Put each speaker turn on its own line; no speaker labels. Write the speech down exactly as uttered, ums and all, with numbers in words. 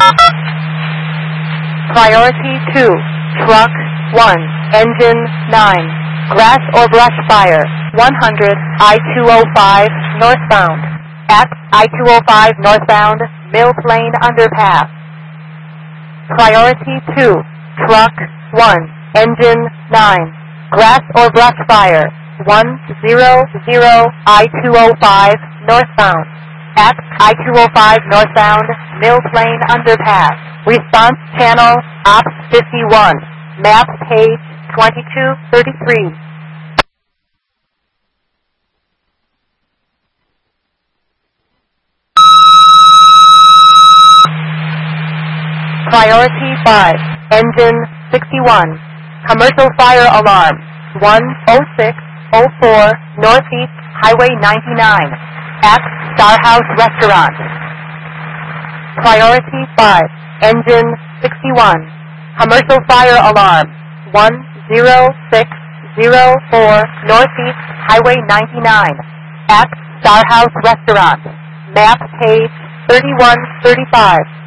Priority two, truck one, engine nine, grass or brush fire, one hundred I two oh five northbound. At I two oh five northbound, Mill Plain underpass. Priority two, truck one, engine nine, grass or brush fire, one hundred I two oh five northbound. At I two oh five northbound, Mill Plain underpass. Response channel, Ops fifty-one. Map page twenty-two thirty-three. Priority five, engine sixty-one. Commercial fire alarm, one oh six oh four Northeast Highway ninety-nine. At Star House Restaurant. Priority five, engine sixty-one. Commercial fire alarm, one oh six oh four Northeast Highway ninety-nine. At Star House Restaurant. Map page thirty-one thirty-five.